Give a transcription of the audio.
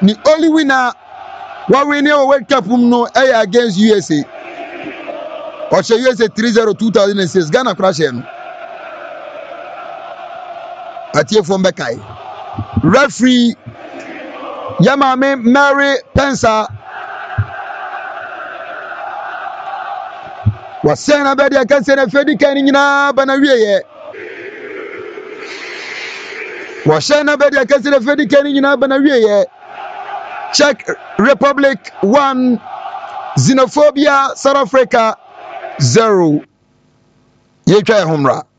The only winner what we know World Cup no against USA. Or USA 3-0 2006 Ghana crash him. Atie from Bekai. Referee Yamame Mary Pensa was saying about the cancer of Fedi Canina Banawie. Was saying about the cancer of Fedi Canina Banawie. Czech Republic 1, Xenophobia South Africa 0. Ye try humra.